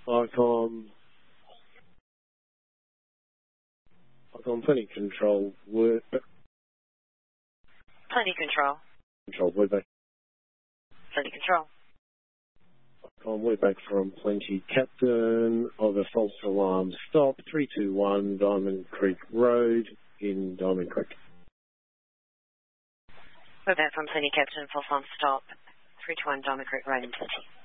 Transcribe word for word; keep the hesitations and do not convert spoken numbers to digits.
Icon, Icon plenty control, word, Plenty control. control, word back. Plenty control. Icon, word back from Plenty Captain of a false alarm stop, three two one Diamond Creek Road in Diamond Creek. Word back from Plenty Captain, false alarm stop, three two one Diamond Creek Road in Plenty.